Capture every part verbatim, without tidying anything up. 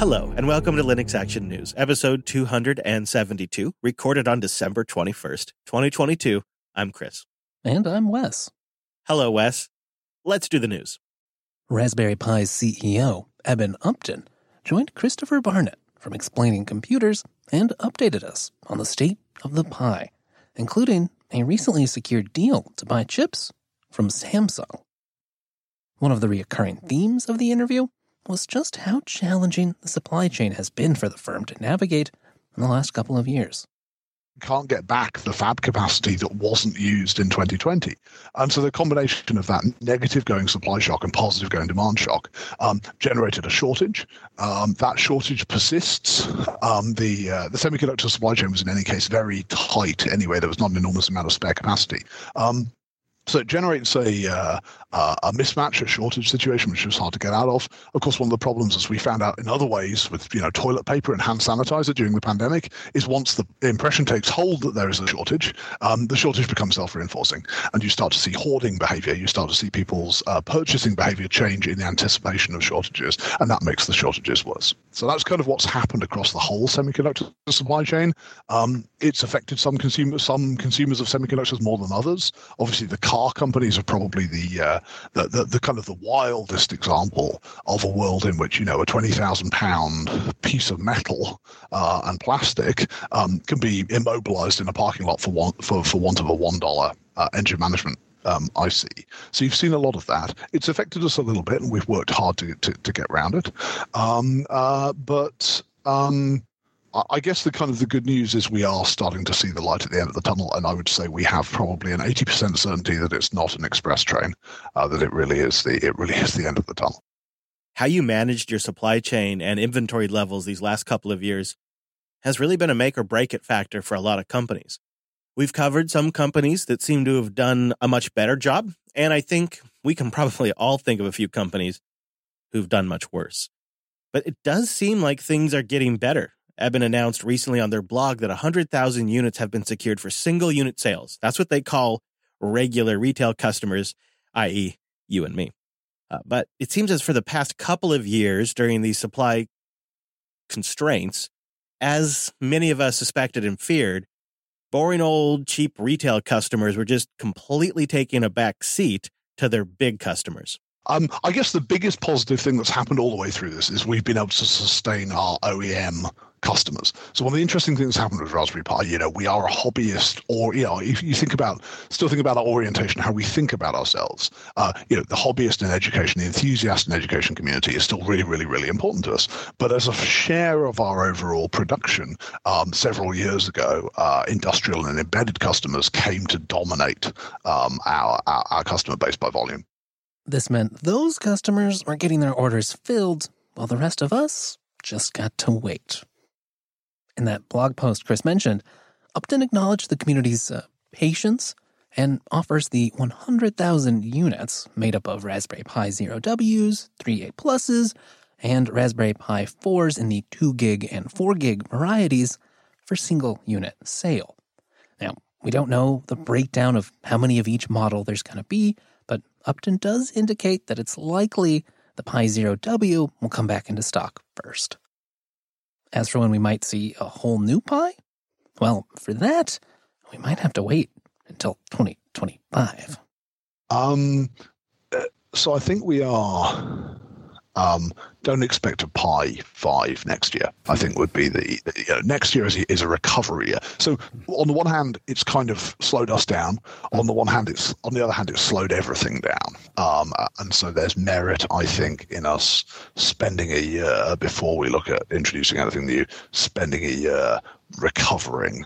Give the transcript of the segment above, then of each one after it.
Hello, and welcome to Linux Action News, episode two hundred seventy-two, recorded on December twenty-first, twenty twenty-two. I'm Chris. And I'm Wes. Hello, Wes. Let's do the news. Raspberry Pi's C E O, Eben Upton, joined Christopher Barnett from Explaining Computers and updated us on the state of the Pi, including a recently secured deal to buy chips from Samsung. One of the recurring themes of the interview was just how challenging the supply chain has been for the firm to navigate in the last couple of years. Can't get back the fab capacity that wasn't used in twenty twenty. And so the combination of that negative going supply shock and positive going demand shock um, generated a shortage. Um, that shortage persists. Um, the uh, the semiconductor supply chain was in any case very tight anyway. There was not an enormous amount of spare capacity. Um, So it generates a uh, uh, a mismatch, a shortage situation, which was hard to get out of. Of course, one of the problems, as we found out in other ways with you know toilet paper and hand sanitizer during the pandemic, is once the impression takes hold that there is a shortage, um, the shortage becomes self-reinforcing, and you start to see hoarding behavior. You start to see people's uh, purchasing behavior change in the anticipation of shortages, and that makes the shortages worse. So that's kind of what's happened across the whole semiconductor supply chain. Um, it's affected some consumers, some consumers of semiconductors more than others. Obviously, the car companies are probably the, uh, the, the the kind of the wildest example of a world in which you know a twenty thousand pound piece of metal uh, and plastic um, can be immobilized in a parking lot for one for, for want of a one dollar uh, engine management um, I C. So you've seen a lot of that. It's affected us a little bit, and we've worked hard to to, to get around it. Um, uh, but um, I guess the kind of the good news is we are starting to see the light at the end of the tunnel, and I would say we have probably an eighty percent certainty that it's not an express train, uh, that it really is the it really is the end of the tunnel. How you managed your supply chain and inventory levels these last couple of years has really been a make or break it factor for a lot of companies. We've covered some companies that seem to have done a much better job, and I think we can probably all think of a few companies who've done much worse. But it does seem like things are getting better. Eben announced recently on their blog that one hundred thousand units have been secured for single unit sales. That's what they call regular retail customers, that is you and me. Uh, but it seems as for the past couple of years during these supply constraints, as many of us suspected and feared, boring old cheap retail customers were just completely taking a back seat to their big customers. Um, I guess the biggest positive thing that's happened all the way through this is we've been able to sustain our O E M customers. So one of the interesting things that's happened with Raspberry Pi, you know, we are a hobbyist, or, you know, if you think about, still think about our orientation, how we think about ourselves, uh, you know, the hobbyist in education, the enthusiast in education community is still really, really, really important to us. But as a share of our overall production, um, several years ago, uh, industrial and embedded customers came to dominate um, our, our, our customer base by volume. This meant those customers were getting their orders filled, while the rest of us just got to wait. In that blog post Chris mentioned, Upton acknowledged the community's uh, patience and offers the one hundred thousand units made up of Raspberry Pi zero W's, three A Pluses, and Raspberry Pi fours in the two gig and four gig varieties for single unit sale. Now, we don't know the breakdown of how many of each model there's going to be, but Upton does indicate that it's likely the Pi zero W will come back into stock first. As for when we might see a whole new Pi, well, for that, we might have to wait until twenty twenty-five. Um, so I think we are, um, don't expect a Pi five next year, I think would be the, the you know, next year is, is a recovery year. So on the one hand, it's kind of slowed us down. On the one hand, it's, on the other hand, it's slowed everything down. Um, and so there's merit, I think, in us spending a year before we look at introducing anything new, spending a year recovering.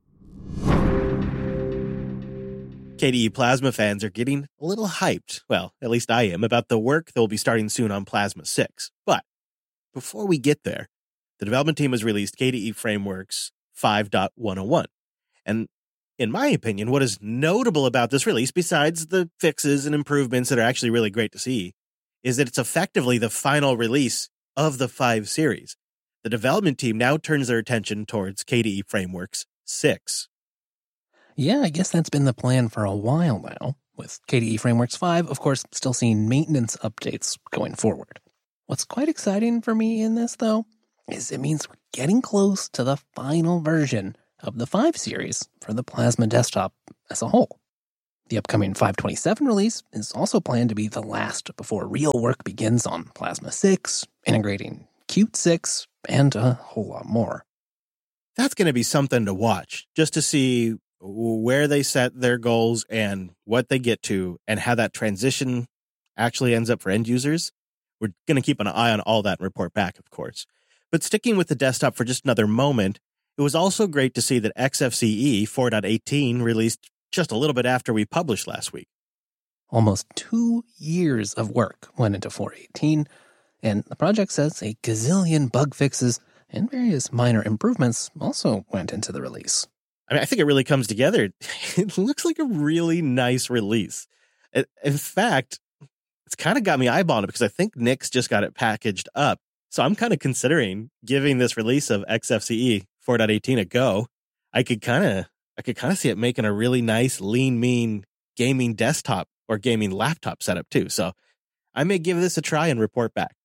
K D E Plasma fans are getting a little hyped, well, at least I am, about the work that will be starting soon on Plasma six. But before we get there, the development team has released K D E Frameworks five point one oh one. And in my opinion, what is notable about this release, besides the fixes and improvements that are actually really great to see, is that it's effectively the final release of the five series. The development team now turns their attention towards K D E Frameworks six. Yeah, I guess that's been the plan for a while now, with K D E Frameworks five, of course, still seeing maintenance updates going forward. What's quite exciting for me in this, though, is it means we're getting close to the final version of the five series for the Plasma desktop as a whole. The upcoming five twenty-seven release is also planned to be the last before real work begins on Plasma six, integrating Qt six, and a whole lot more. That's going to be something to watch, just to see where they set their goals and what they get to and how that transition actually ends up for end users. We're going to keep an eye on all that and report back, of course. But sticking with the desktop for just another moment, it was also great to see that X F C E four point eighteen released just a little bit after we published last week. Almost two years of work went into four point eighteen, and the project says a gazillion bug fixes and various minor improvements also went into the release. I mean, I think it really comes together. It looks like a really nice release. In fact, it's kind of got me eyeballing it because I think Nix just got it packaged up. So I'm kind of considering giving this release of X F C E four point eighteen a go. I could kind of I could kind of see it making a really nice, lean, mean gaming desktop or gaming laptop setup too. So I may give this a try and report back.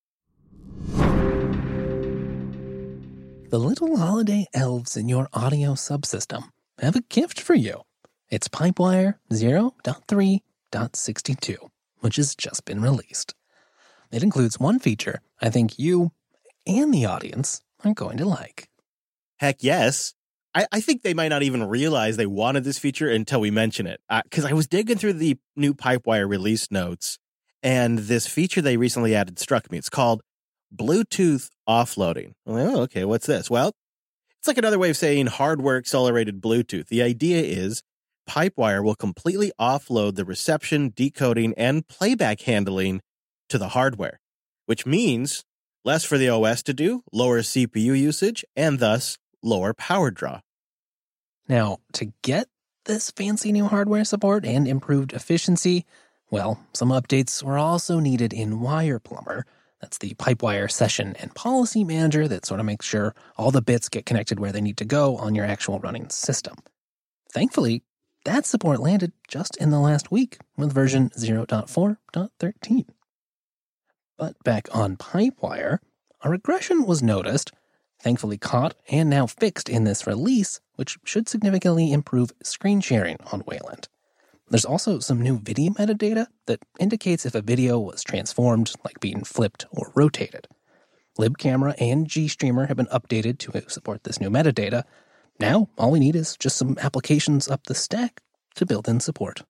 The little holiday elves in your audio subsystem have a gift for you. It's Pipewire zero point three point sixty-two, which has just been released. It includes one feature I think you and the audience are going to like. Heck yes. I, I think they might not even realize they wanted this feature until we mention it. Because uh, I was digging through the new Pipewire release notes, and this feature they recently added struck me. It's called Bluetooth offloading. I'm like, oh, okay, what's this? Well, it's like another way of saying hardware accelerated Bluetooth. The idea is Pipewire will completely offload the reception, decoding, and playback handling to the hardware, which means less for the O S to do, lower C P U usage, and thus lower power draw. Now, to get this fancy new hardware support and improved efficiency, well, some updates were also needed in WirePlumber. That's the Pipewire session and policy manager that sort of makes sure all the bits get connected where they need to go on your actual running system. Thankfully, that support landed just in the last week with version zero point four point thirteen. But back on Pipewire, a regression was noticed, thankfully caught and now fixed in this release, which should significantly improve screen sharing on Wayland. There's also some new video metadata that indicates if a video was transformed, like being flipped or rotated. LibCamera and GStreamer have been updated to support this new metadata. Now, all we need is just some applications up the stack to build in support.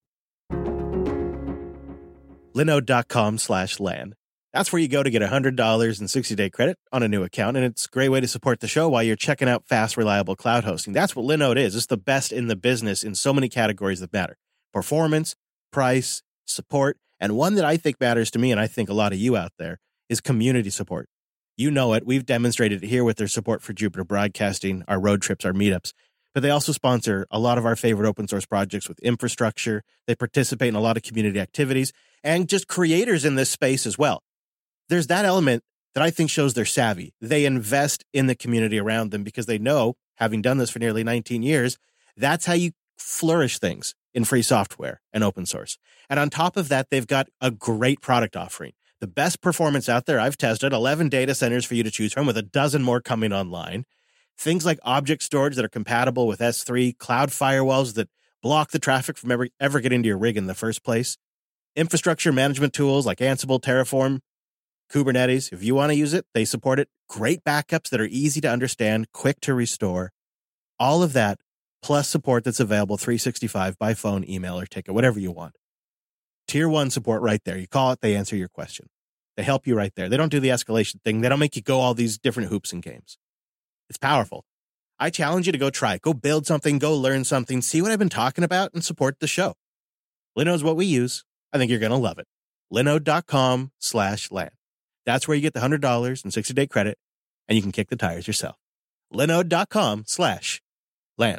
Linode.com slash LAN. That's where you go to get one hundred dollars in sixty-day credit on a new account, and it's a great way to support the show while you're checking out fast, reliable cloud hosting. That's what Linode is. It's the best in the business in so many categories that matter. Performance, price, support, and one that I think matters to me, and I think a lot of you out there, is community support. You know it. We've demonstrated it here with their support for Jupiter Broadcasting, our road trips, our meetups. But they also sponsor a lot of our favorite open source projects with infrastructure. They participate in a lot of community activities and just creators in this space as well. There's that element that I think shows they're savvy. They invest in the community around them because they know, having done this for nearly nineteen years, that's how you flourish things in free software and open source. And on top of that, they've got a great product offering. The best performance out there. I've tested eleven data centers for you to choose from with a dozen more coming online. Things like object storage that are compatible with S three, cloud firewalls that block the traffic from ever, ever getting to your rig in the first place, infrastructure management tools like Ansible, Terraform, Kubernetes. If you want to use it, they support it. Great backups that are easy to understand, quick to restore. All of that, plus support that's available three sixty-five by phone, email, or ticket, whatever you want. Tier one support right there. You call it, they answer your question. They help you right there. They don't do the escalation thing. They don't make you go all these different hoops and games. It's powerful. I challenge you to go try it. Go build something, go learn something, see what I've been talking about, and support the show. Linode's what we use. I think you're going to love it. Linode.com slash LAN. That's where you get the one hundred dollars and sixty-day credit, and you can kick the tires yourself. Linode.com slash LAN.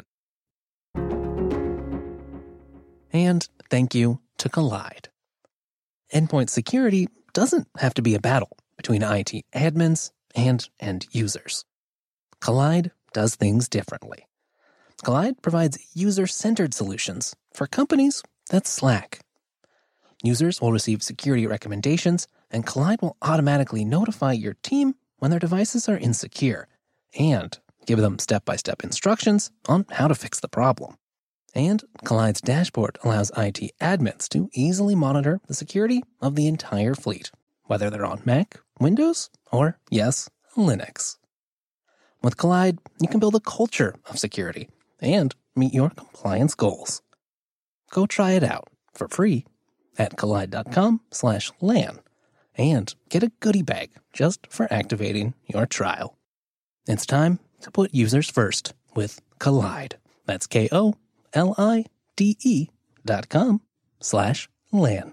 And thank you to Kolide. Endpoint security doesn't have to be a battle between I T admins and end users. Kolide does things differently. Kolide provides user-centered solutions for companies that slack. Users will receive security recommendations, and Kolide will automatically notify your team when their devices are insecure and give them step-by-step instructions on how to fix the problem. And Kollide's dashboard allows I T admins to easily monitor the security of the entire fleet, whether they're on Mac, Windows, or, yes, Linux. With Kollide, you can build a culture of security and meet your compliance goals. Go try it out for free at kolide.com slash LAN and get a goodie bag just for activating your trial. It's time to put users first with Kollide. That's K-O L-I-D-E dot com slash LAN.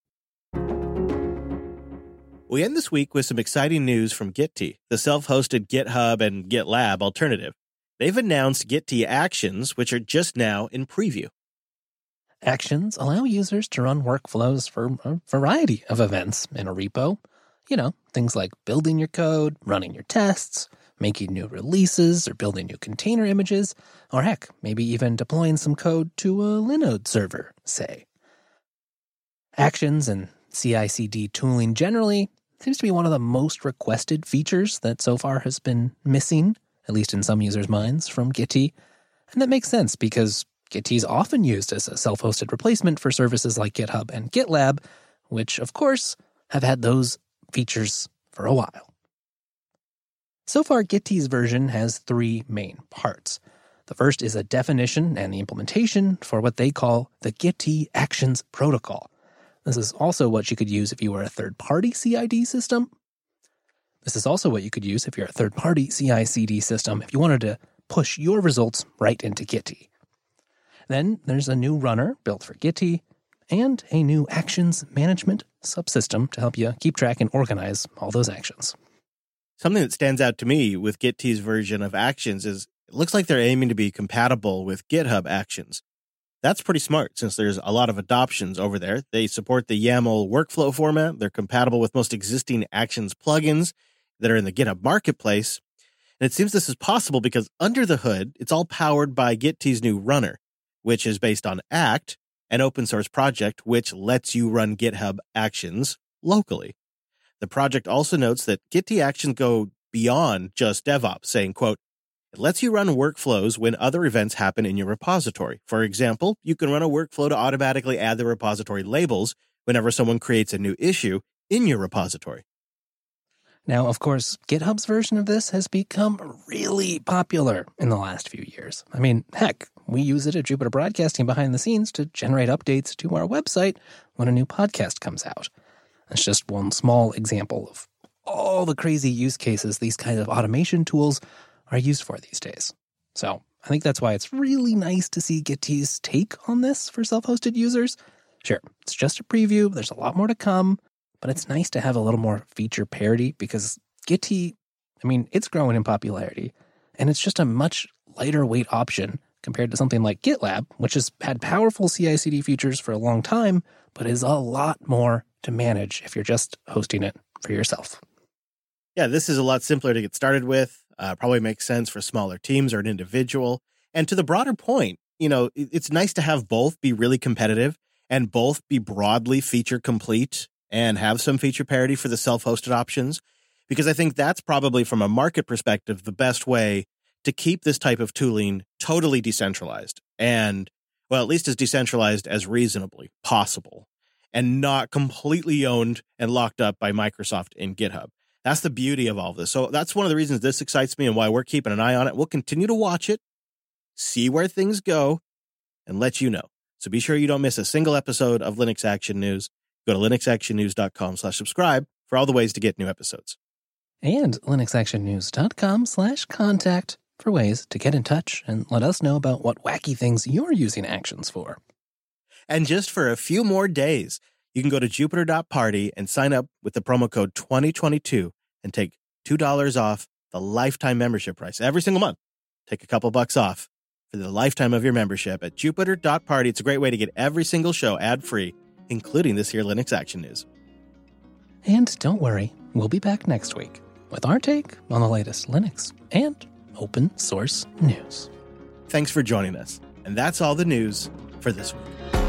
We end this week with some exciting news from Gitea, the self-hosted GitHub and GitLab alternative. They've announced Gitea Actions, which are just now in preview. Actions allow users to run workflows for a variety of events in a repo. You know, things like building your code, running your tests, making new releases, or building new container images, or heck, maybe even deploying some code to a Linode server, say. Actions and C I C D tooling generally seems to be one of the most requested features that so far has been missing, at least in some users' minds, from Gitea. And that makes sense because Gitea is often used as a self-hosted replacement for services like GitHub and GitLab, which, of course, have had those features for a while. So far, Gitea's version has three main parts. The first is a definition and the implementation for what they call the Gitea Actions Protocol. This is also what you could use if you were a third-party C I D system. This is also what you could use if you're a third-party C I C D system if you wanted to push your results right into Gitea. Then there's a new runner built for Gitea and a new actions management subsystem to help you keep track and organize all those actions. Something that stands out to me with Gitea's version of Actions is it looks like they're aiming to be compatible with GitHub Actions. That's pretty smart since there's a lot of adoptions over there. They support the YAML workflow format. They're compatible with most existing Actions plugins that are in the GitHub marketplace. And it seems this is possible because under the hood, it's all powered by Gitea's new runner, which is based on Act, an open source project which lets you run GitHub Actions locally. The project also notes that Gitea Actions go beyond just DevOps, saying, quote, it lets you run workflows when other events happen in your repository. For example, you can run a workflow to automatically add the repository labels whenever someone creates a new issue in your repository. Now, of course, GitHub's version of this has become really popular in the last few years. I mean, heck, we use it at Jupiter Broadcasting behind the scenes to generate updates to our website when a new podcast comes out. That's just one small example of all the crazy use cases these kinds of automation tools are used for these days. So I think that's why it's really nice to see Gitea's take on this for self-hosted users. Sure, it's just a preview. There's a lot more to come, but it's nice to have a little more feature parity because Gitea, I mean, it's growing in popularity, and it's just a much lighter weight option compared to something like GitLab, which has had powerful C I C D features for a long time, but is a lot more to manage if you're just hosting it for yourself. Yeah, this is a lot simpler to get started with. Uh, probably makes sense for smaller teams or an individual. And to the broader point, you know, it's nice to have both be really competitive and both be broadly feature complete and have some feature parity for the self-hosted options, because I think that's probably from a market perspective the best way to keep this type of tooling totally decentralized and, well, at least as decentralized as reasonably possible and not completely owned and locked up by Microsoft and GitHub. That's the beauty of all of this. So that's one of the reasons this excites me and why we're keeping an eye on it. We'll continue to watch it, see where things go, and let you know. So be sure you don't miss a single episode of Linux Action News. Go to linuxactionnews.com slash subscribe for all the ways to get new episodes. And linuxactionnews.com slash contact for ways to get in touch and let us know about what wacky things you're using Actions for. And just for a few more days, you can go to jupiter dot party and sign up with the promo code twenty twenty-two and take two dollars off the lifetime membership price every single month. Take a couple bucks off for the lifetime of your membership at jupiter dot party. It's a great way to get every single show ad-free, including this here Linux Action News. And don't worry, we'll be back next week with our take on the latest Linux and open source news. Thanks for joining us. And that's all the news for this week.